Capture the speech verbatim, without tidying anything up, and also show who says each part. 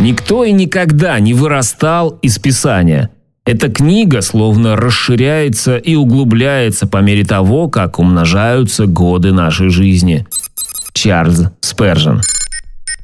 Speaker 1: Никто и никогда не вырастал из Писания. Эта книга словно расширяется и углубляется по мере того, как умножаются годы нашей жизни. Чарльз Спержен.